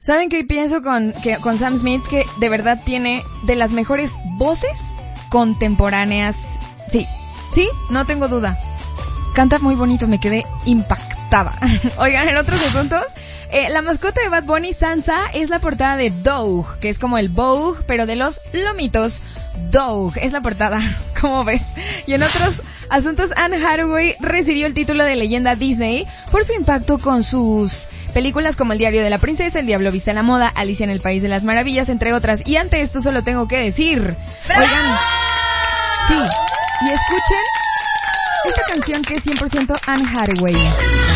¿Saben qué pienso con Sam Smith? Que de verdad tiene de las mejores voces contemporáneas. Sí, no tengo duda. Canta muy bonito, me quedé impactada. Oigan, en otros asuntos, la mascota de Bad Bunny, Sansa, es la portada de Doug, que es como el Vogue, pero de los lomitos. Doug es la portada, ¿cómo ves? Y en otros asuntos, Anne Hathaway recibió el título de leyenda Disney por su impacto con sus películas como El diario de la princesa, El diablo viste a la moda, Alicia en el país de las maravillas, entre otras. Y ante esto solo tengo que decir, oigan, sí, y escuchen esta canción que es 100% Anne Hathaway.